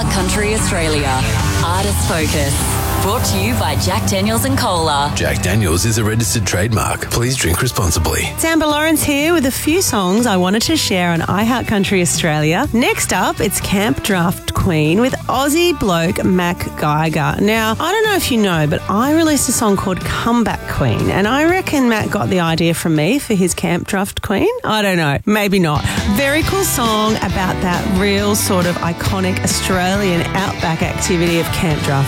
iHeart Country Australia. Artist Focus. Brought to you by Jack Daniels and Cola. Jack Daniels is a registered trademark. Please drink responsibly. It's Amber Lawrence here with a few songs I wanted to share on iHeart Country Australia. Next up, it's Camp Draft Queen with Aussie bloke Mac Geiger. Now, I don't know if you know, but I released a song called Comeback Queen, and I reckon Mac got the idea from me for his Camp Draft Queen. I don't know. Maybe not. Very cool song about that real sort of iconic Australian outback activity of camp draft.